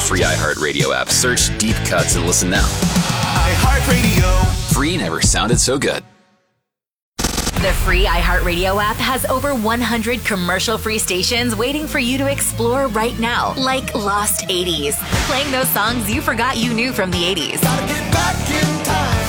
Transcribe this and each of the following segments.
free iHeartRadio app. Search Deep Cuts and listen now. iHeartRadio. Free never sounded so good. The free iHeartRadio app has over 100 commercial-free stations waiting for you to explore right now, like Lost 80s, playing those songs you forgot you knew from the 80s. Gotta get back in time.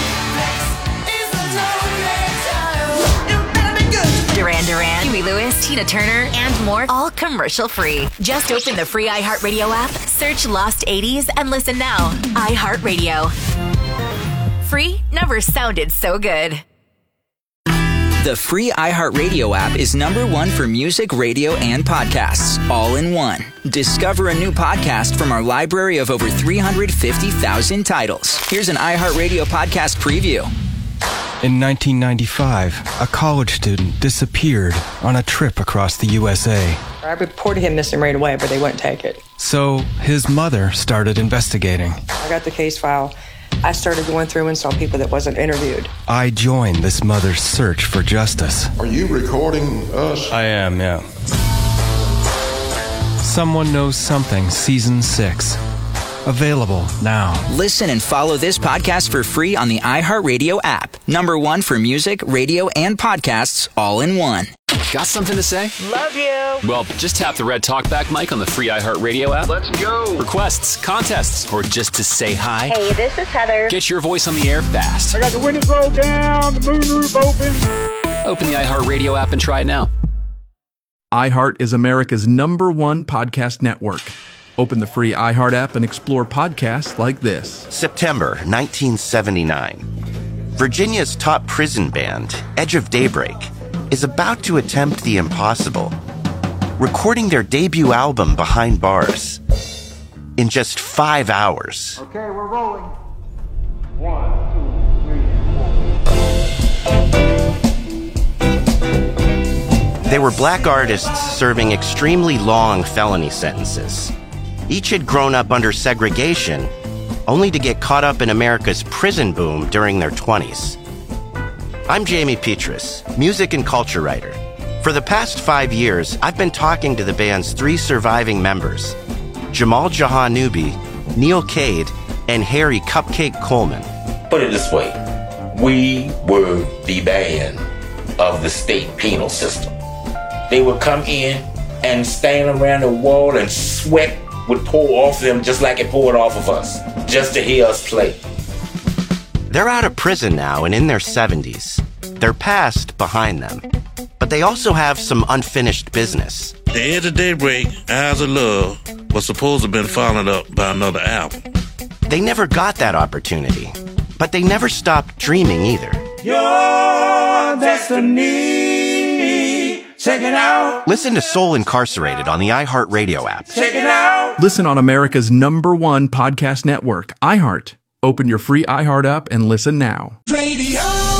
You better be good. Duran Duran, Huey Lewis, Tina Turner, and more, all commercial-free. Just open the free iHeartRadio app, search Lost 80s, and listen now. iHeartRadio. Free never sounded so good. The free iHeartRadio app is #1 for music, radio, and podcasts, all in one. Discover a new podcast from our library of over 350,000 titles. Here's an iHeartRadio podcast preview. In 1995, a college student disappeared on a trip across the USA. I reported him missing right away, but they wouldn't take it. So his mother started investigating. I got the case file. I started going through and saw people that wasn't interviewed. I joined this mother's search for justice. Are you recording us? I am, yeah. Someone Knows Something, Season 6. Available now. Listen and follow this podcast for free on the iHeartRadio app. #1 for music, radio, and podcasts, all in one. Got something to say? Love you. Well, just tap the red talkback mic on the free iHeartRadio app. Let's go. Requests, contests, or just to say hi. Hey, this is Heather. Get your voice on the air fast. I got the windows rolled down, the moonroof open. Open the iHeartRadio app and try it now. iHeart is America's #1 podcast network. Open the free iHeart app and explore podcasts like this. September 1979. Virginia's top prison band, Edge of Daybreak, is about to attempt the impossible, recording their debut album Behind Bars in just 5 hours. Okay, we're rolling. 1, 2, 3, 4. They were black artists serving extremely long felony sentences. Each had grown up under segregation, only to get caught up in America's prison boom during their 20s. I'm Jamie Petrus, music and culture writer. For the past 5 years, I've been talking to the band's 3 surviving members, Jamal Jahanoubi, Neil Cade, and Harry Cupcake Coleman. Put it this way, we were the band of the state penal system. They would come in and stand around the wall and sweat would pour off them just like it poured off of us, just to hear us play. They're out of prison now and in their 70s. Their past behind them. But they also have some unfinished business. The Edge of Daybreak, Eyes of Love, was supposed to have been followed up by another album. They never got that opportunity, but they never stopped dreaming either. Your destiny. Check it out. Listen to Soul Incarcerated on the iHeartRadio app. Check it out. Listen on America's #1 podcast network, iHeart. Open your free iHeart app and listen now. Radio.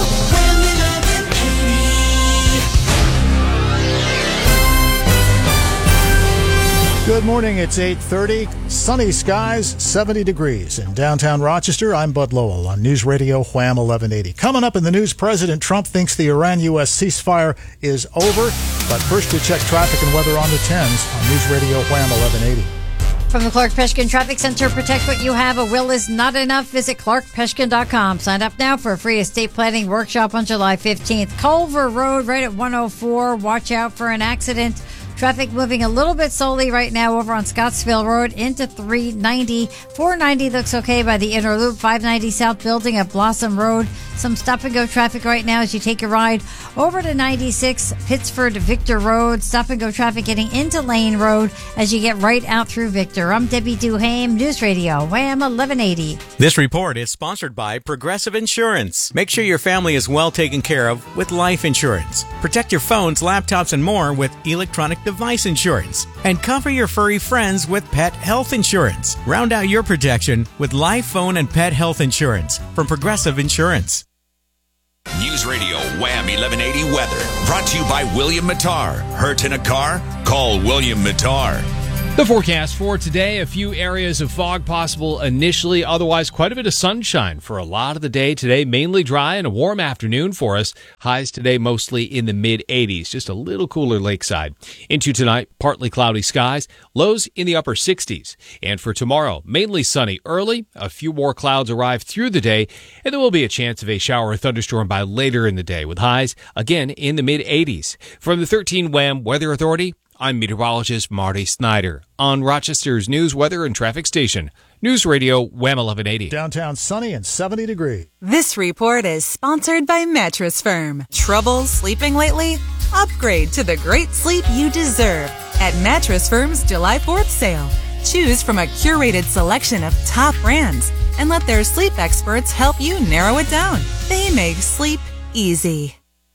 Good morning, it's 8:30. Sunny skies, 70 degrees. In downtown Rochester, I'm Bud Lowell on News Radio Wham 1180. Coming up in the news, President Trump thinks the Iran-U.S. ceasefire is over. But first, you check traffic and weather on the 10s on News Radio Wham 1180. From the Clark Peshkin Traffic Center, protect what you have. A will is not enough. Visit clarkpeshkin.com. Sign up now for a free estate planning workshop on July 15th. Culver Road, right at 104. Watch out for an accident. Traffic moving a little bit slowly right now over on Scottsville Road into 390. 490 looks okay by the inner loop. 590 South Building at Blossom Road. Some stop-and-go traffic right now as you take a ride over to 96 Pittsford Victor Road. Stop-and-go traffic getting into Lane Road as you get right out through Victor. I'm Debbie Duhame, News Radio, Wham 1180. This report is sponsored by Progressive Insurance. Make sure your family is well taken care of with life insurance. Protect your phones, laptops, and more with electronic device insurance. And cover your furry friends with pet health insurance. Round out your protection with life, phone, and pet health insurance from Progressive Insurance. News Radio Wham 1180 weather brought to you by William Mattar. Hurt in a car? Call William Mattar. The forecast for today, a few areas of fog possible initially, otherwise quite a bit of sunshine for a lot of the day today. Mainly dry and a warm afternoon for us. Highs today mostly in the mid-80s, just a little cooler lakeside. Into tonight, partly cloudy skies, lows in the upper 60s. And for tomorrow, mainly sunny early, a few more clouds arrive through the day, and there will be a chance of a shower or thunderstorm by later in the day, with highs again in the mid-80s. From the 13 WHAM Weather Authority, I'm meteorologist Marty Snyder on Rochester's news, weather, and traffic station. News Radio WHAM 1180. Downtown sunny and 70 degrees. This report is sponsored by Mattress Firm. Trouble sleeping lately? Upgrade to the great sleep you deserve at Mattress Firm's July 4th sale. Choose from a curated selection of top brands and let their sleep experts help you narrow it down. They make sleep easy.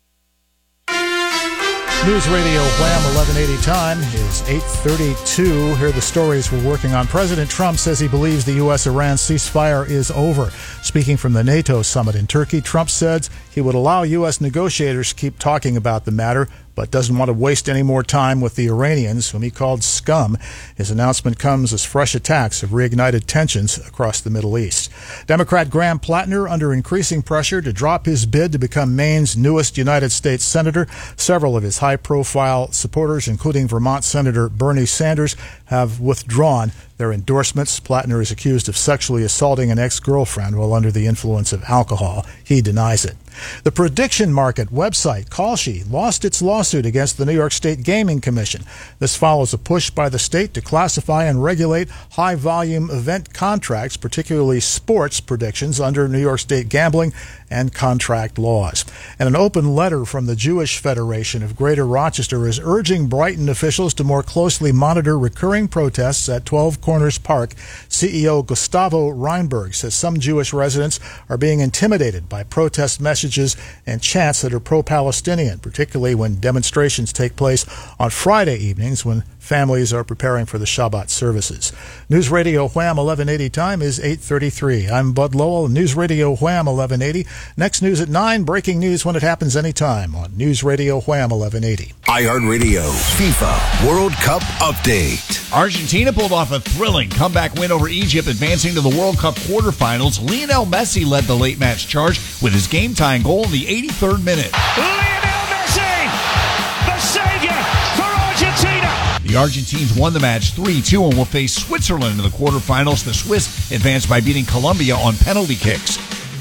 News Radio WHAM 1180 time is 8:32. Here are the stories we're working on. President Trump says he believes the U.S.-Iran ceasefire is over. Speaking from the NATO summit in Turkey, Trump said he would allow U.S. negotiators to keep talking about the matter, but doesn't want to waste any more time with the Iranians, whom he called scum. His announcement comes as fresh attacks have reignited tensions across the Middle East. Democrat Graham Plattner under increasing pressure to drop his bid to become Maine's newest United States Senator. Several of his high-profile supporters, including Vermont Senator Bernie Sanders, have withdrawn their endorsements. Plattner is accused of sexually assaulting an ex-girlfriend while under the influence of alcohol. He denies it. The prediction market website Kalshi lost its lawsuit against the New York State Gaming Commission. This follows a push by the state to classify and regulate high-volume event contracts, particularly sports predictions, under New York State gambling and contract laws. And an open letter from the Jewish Federation of Greater Rochester is urging Brighton officials to more closely monitor recurring protests at 12 Corners Park. CEO Gustavo Reinberg says some Jewish residents are being intimidated by protest messages and chants that are pro-Palestinian, particularly when demonstrations take place on Friday evenings when families are preparing for the Shabbat services. News Radio WHAM 1180 time is 8:33. I'm Bud Lowell, News Radio WHAM 1180. Next news at 9, breaking news when it happens anytime on News Radio WHAM 1180. iHeartRadio FIFA World Cup update. Argentina pulled off a thrilling comeback win over Egypt, advancing to the World Cup quarterfinals. Lionel Messi led the late match charge with his game-tying goal in the 83rd minute. Lionel Messi, the savior for Argentina. The Argentines won the match 3-2 and will face Switzerland in the quarterfinals. The Swiss advanced by beating Colombia on penalty kicks.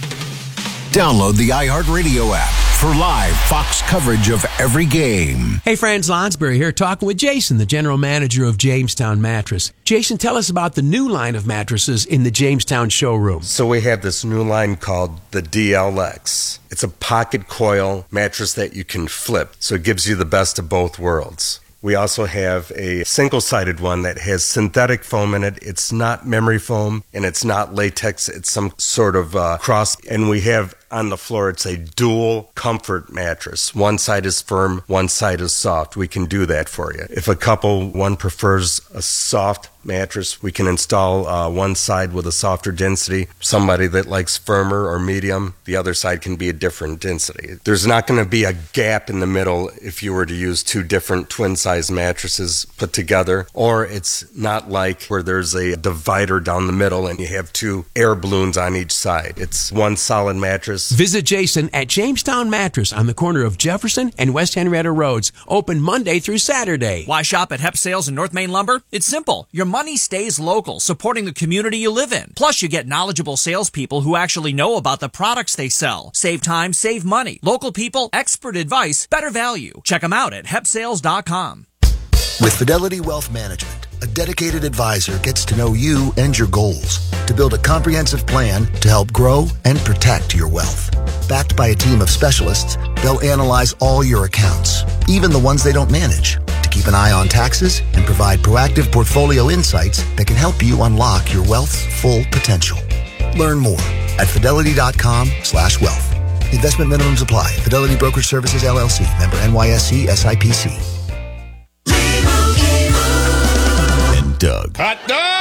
Download the iHeartRadio app for live Fox coverage of every game. Hey friends, Lonsberry here, talking with Jason, the general manager of Jamestown Mattress. Jason, tell us about the new line of mattresses in the Jamestown showroom. So we have this new line called the DLX. It's a pocket coil mattress that you can flip, so it gives you the best of both worlds. We also have a single-sided one that has synthetic foam in it. It's not memory foam, and it's not latex. It's some sort of cross. And we have on the floor, it's a dual comfort mattress. One side is firm, one side is soft. We can do that for you. If a couple, one prefers a soft mattress, we can install one side with a softer density. Somebody that likes firmer or medium, the other side can be a different density. There's not going to be a gap in the middle if you were to use two different twin-size mattresses put together, or it's not like where there's a divider down the middle and you have two air balloons on each side. It's one solid mattress. Visit Jason at Jamestown Mattress on the corner of Jefferson and West Henrietta Roads. Open Monday through Saturday. Why shop at Hep Sales and North Main Lumber? It's simple. Your money stays local, supporting the community you live in. Plus, you get knowledgeable salespeople who actually know about the products they sell. Save time, save money. Local people, expert advice, better value. Check them out at hepsales.com. With Fidelity Wealth Management, a dedicated advisor gets to know you and your goals to build a comprehensive plan to help grow and protect your wealth. Backed by a team of specialists, they'll analyze all your accounts, even the ones they don't manage, to keep an eye on taxes and provide proactive portfolio insights that can help you unlock your wealth's full potential. Learn more at fidelity.com/wealth. Investment minimums apply. Fidelity Brokerage Services, LLC. Member NYSE SIPC. And Doug. Hot dog, get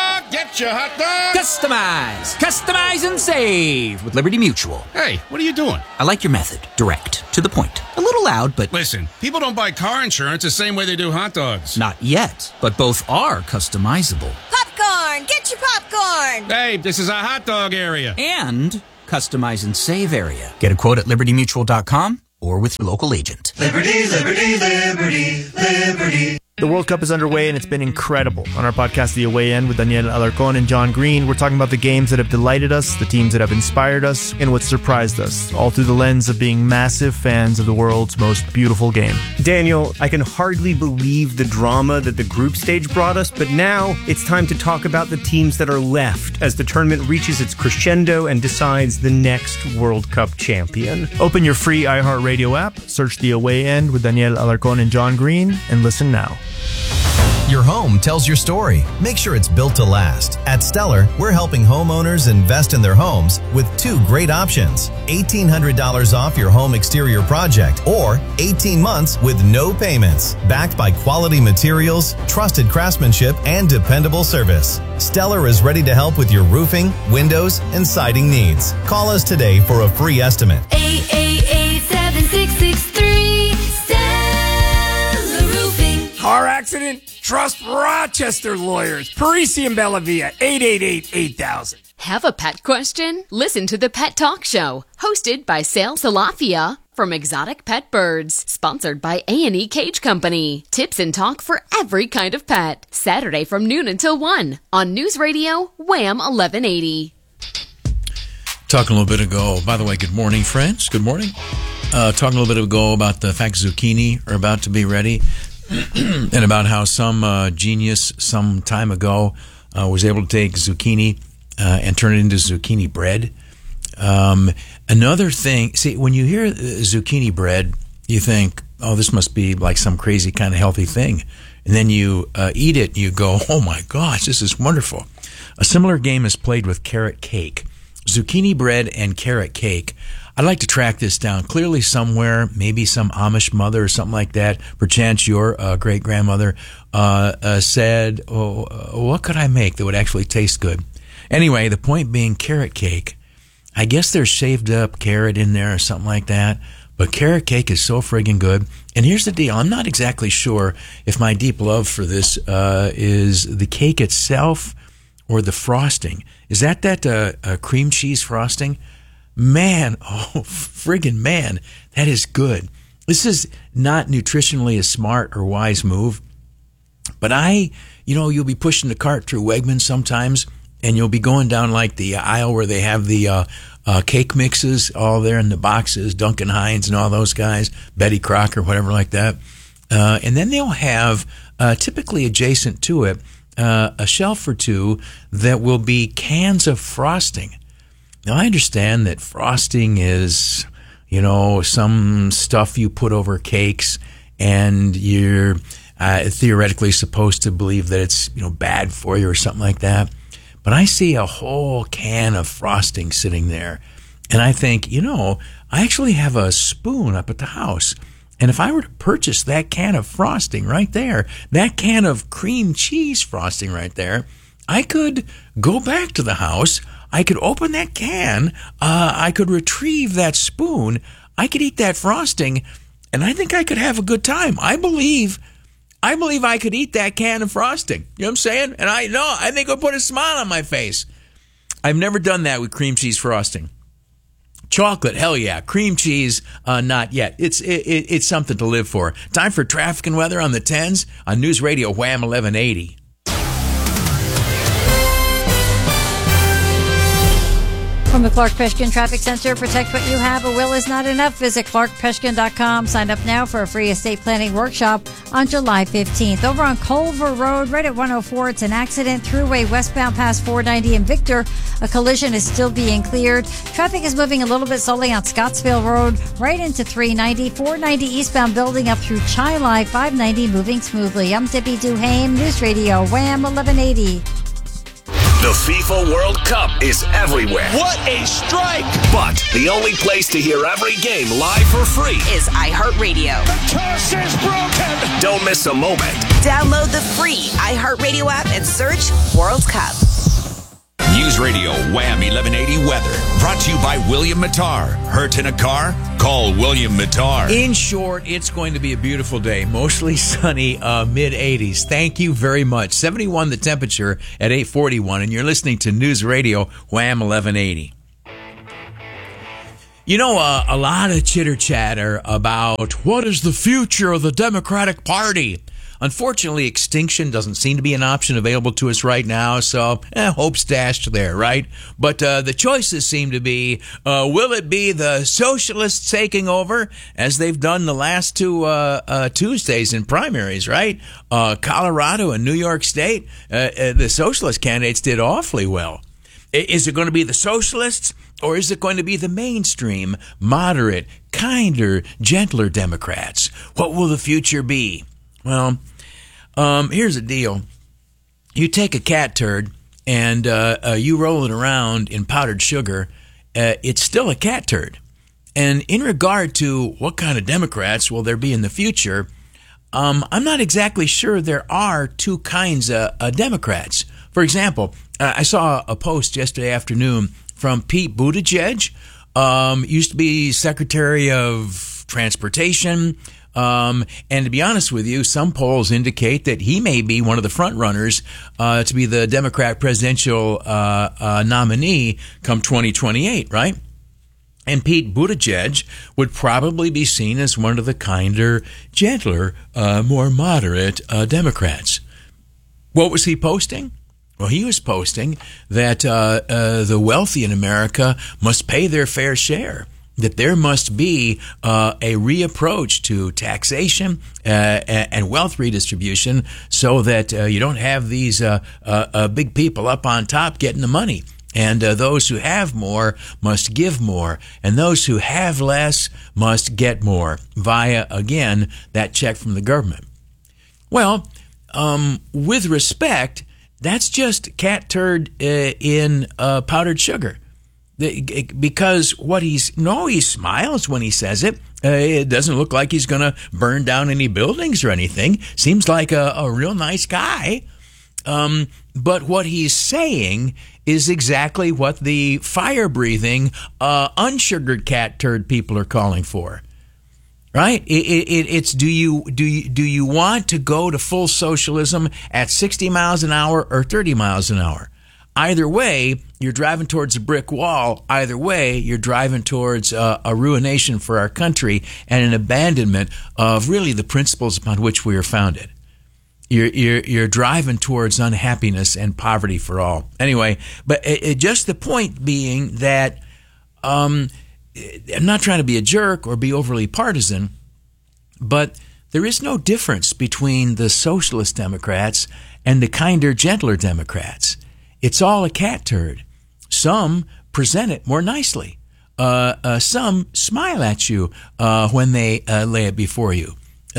Gotcha, hot dog! Customize and save with Liberty Mutual. Hey, what are you doing? I like your method. Direct, to the point. A little loud, but... Listen, people don't buy car insurance the same way they do hot dogs. Not yet, but both are customizable. Popcorn! Get your popcorn! Hey, this is a hot dog area. And customize and save area. Get a quote at libertymutual.com or with your local agent. Liberty, liberty, liberty, liberty. The World Cup is underway, and it's been incredible. On our podcast, The Away End, with Daniel Alarcón and John Green, we're talking about the games that have delighted us, the teams that have inspired us, and what surprised us, all through the lens of being massive fans of the world's most beautiful game. Daniel, I can hardly believe the drama that the group stage brought us, but now it's time to talk about the teams that are left as the tournament reaches its crescendo and decides the next World Cup champion. Open your free iHeartRadio app, search The Away End with Daniel Alarcón and John Green, and listen now. Your home tells your story. Make sure it's built to last. At Stellar, we're helping homeowners invest in their homes with two great options. $1,800 off your home exterior project or 18 months with no payments. Backed by quality materials, trusted craftsmanship, and dependable service. Stellar is ready to help with your roofing, windows, and siding needs. Call us today for a free estimate. 888-7663 Stellar Roofing. Car accident? Trust Rochester Lawyers. Parisi and Bellavia, 888-8000. Have a pet question? Listen to the Pet Talk Show, hosted by Sal Salafia from Exotic Pet Birds, sponsored by A&E Cage Company. Tips and talk for every kind of pet. Saturday from noon until 1 on News Radio Wham 1180. Talking a little bit ago, by the way, good morning, friends. Good morning. Talking a little bit ago about the fact zucchini are about to be ready. And about how some genius some time ago was able to take zucchini and turn it into zucchini bread. Another thing, see, when you hear zucchini bread, you think, oh, this must be like some crazy kind of healthy thing. And then you eat it and you go, oh my gosh, this is wonderful. A similar game is played with carrot cake. Zucchini bread and carrot cake. I'd like to track this down. Clearly somewhere, maybe some Amish mother or something like that, perchance your great-grandmother, said, what could I make that would actually taste good? Anyway, the point being carrot cake. I guess there's shaved up carrot in there or something like that, but carrot cake is so friggin' good. And here's the deal. I'm not exactly sure if my deep love for this is the cake itself or the frosting. Is that cream cheese frosting? Man, oh, friggin' man, that is good. This is not nutritionally a smart or wise move, but you'll be pushing the cart through Wegmans sometimes, and you'll be going down like the aisle where they have the cake mixes all there in the boxes, Duncan Hines and all those guys, Betty Crocker, whatever like that. And then they'll have, typically adjacent to it, a shelf or two that will be cans of frosting. Now, I understand that frosting is, some stuff you put over cakes, and you're theoretically supposed to believe that it's, bad for you or something like that. But I see a whole can of frosting sitting there, and I think, I actually have a spoon up at the house. And if I were to purchase that can of frosting right there, that can of cream cheese frosting right there, I could go back to the house, I could open that can, I could retrieve that spoon, I could eat that frosting, and I think I could have a good time. I believe I could eat that can of frosting. You know what I'm saying? And I think it would put a smile on my face. I've never done that with cream cheese frosting. Chocolate, hell yeah. Cream cheese, not yet. It's something to live for. Time for traffic and weather on the 10s on News Radio Wham 1180. From the Clark Peshkin Traffic Center, protect what you have. A will is not enough. Visit clarkpeshkin.com. Sign up now for a free estate planning workshop on July 15th. Over on Culver Road, right at 104, it's an accident. Thruway westbound past 490 in Victor. A collision is still being cleared. Traffic is moving a little bit slowly on Scottsville Road, right into 390. 490 eastbound building up through Chi-Li. 590 moving smoothly. I'm Debbie Duhame, News Radio Wham 1180. The FIFA World Cup is everywhere. What a strike! But the only place to hear every game live for free is iHeartRadio. The curse is broken! Don't miss a moment. Download the free iHeartRadio app and search World Cup. Radio Wham 1180 weather. Brought to you by William Mattar. Hurt in a car? Call William Mattar. In short, it's going to be a beautiful day. Mostly sunny, mid-80s. Thank you very much. 71 the temperature at 8:41, and you're listening to News Radio Wham 1180. You know, a lot of chitter-chatter about what is the future of the Democratic Party. Unfortunately, extinction doesn't seem to be an option available to us right now, so hope's dashed there, right? But the choices seem to be, will it be the socialists taking over, as they've done the last two Tuesdays in primaries, right? Colorado and New York State, the socialist candidates did awfully well. Is it going to be the socialists, or is it going to be the mainstream, moderate, kinder, gentler Democrats? What will the future be? Well, here's the deal. You take a cat turd and you roll it around in powdered sugar, it's still a cat turd. And in regard to what kind of Democrats will there be in the future, I'm not exactly sure there are two kinds of Democrats. For example, I saw a post yesterday afternoon from Pete Buttigieg, used to be Secretary of Transportation. And to be honest with you, some polls indicate that he may be one of the front runners to be the Democrat presidential nominee come 2028, right? And Pete Buttigieg would probably be seen as one of the kinder, gentler, more moderate Democrats. What was he posting? Well, he was posting that the wealthy in America must pay their fair share, that there must be a reapproach to taxation and wealth redistribution so that you don't have these big people up on top getting the money. And those who have more must give more, and those who have less must get more via, again, that check from the government. Well, with respect, that's just cat turd in powdered sugar. Because he smiles when he says it. It doesn't look like he's going to burn down any buildings or anything. Seems like a real nice guy. But what he's saying is exactly what the fire-breathing, unsugared cat turd people are calling for. Right? It's do you want to go to full socialism at 60 miles an hour or 30 miles an hour? Either way, you're driving towards a brick wall. Either way, you're driving towards a ruination for our country and an abandonment of really the principles upon which we are founded. You're driving towards unhappiness and poverty for all. Anyway, but just the point being that I'm not trying to be a jerk or be overly partisan, but there is no difference between the socialist Democrats and the kinder, gentler Democrats. It's all a cat turd. Some present it more nicely. Some smile at you when they lay it before you.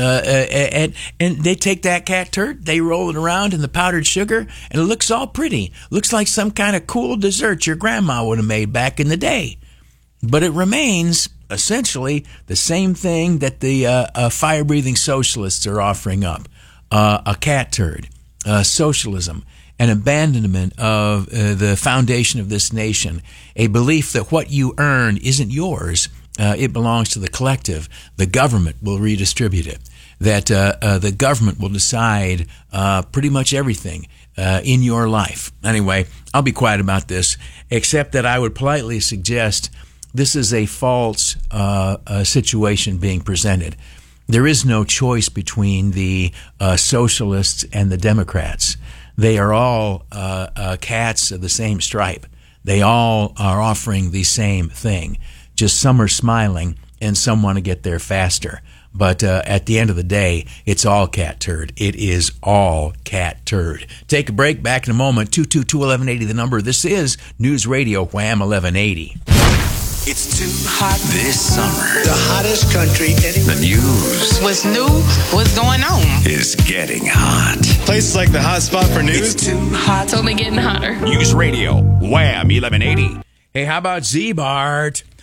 And they take that cat turd, they roll it around in the powdered sugar, and it looks all pretty. Looks like some kind of cool dessert your grandma would have made back in the day. But it remains essentially the same thing that the fire-breathing socialists are offering up. A cat turd, socialism, an abandonment of the foundation of this nation, a belief that what you earn isn't yours, it belongs to the collective. The government will redistribute it, that the government will decide pretty much everything in your life. Anyway, I'll be quiet about this, except that I would politely suggest this is a false situation being presented. There is no choice between the socialists and the Democrats. They are all cats of the same stripe. They all are offering the same thing. Just some are smiling and some want to get there faster. But at the end of the day, it's all cat turd. It is all cat turd. Take a break. Back in a moment. 222-1180 the number. This is News Radio Wham 1180. It's too hot this summer. The hottest country anywhere. The news. What's new? What's going on? Is getting hot. Places like the hot spot for news. It's too hot. It's only getting hotter. News Radio Wham 1180. Hey, how about Z-Bart?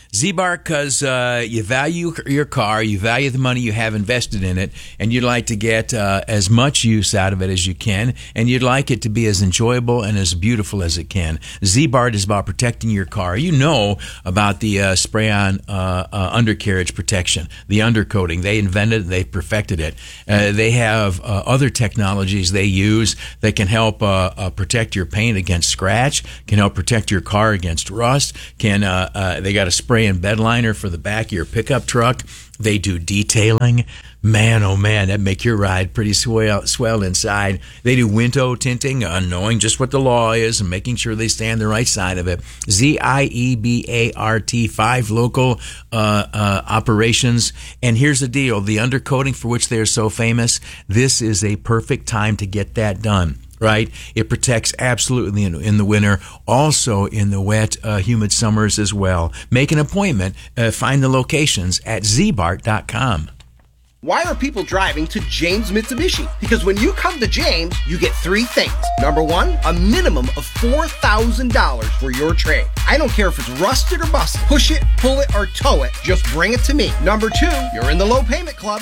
Z-Bar, because you value your car, you value the money you have invested in it, and you'd like to get as much use out of it as you can, and you'd like it to be as enjoyable and as beautiful as it can. Z-Bar is about protecting your car. You know about the spray-on undercarriage protection, the undercoating. They invented it, they perfected it. They have other technologies they use that can help protect your paint against scratch, can help protect your car against rust, they got a spray and bed liner for the back of your pickup truck. They do detailing. Man, oh man, that'd make your ride pretty swelled inside. They do window tinting, knowing just what the law is and making sure they stay on the right side of it. ZIEBART, 5 local operations. And here's the deal, the undercoating for which they are so famous, this is a perfect time to get that done. Right? It protects absolutely in the winter, also in the wet, humid summers as well. Make an appointment. Find the locations at zbart.com. Why are people driving to James Mitsubishi? Because when you come to James, you get 3 things. Number 1, a minimum of $4,000 for your trade. I don't care if it's rusted or busted. Push it, pull it, or tow it. Just bring it to me. Number 2, you're in the low payment club.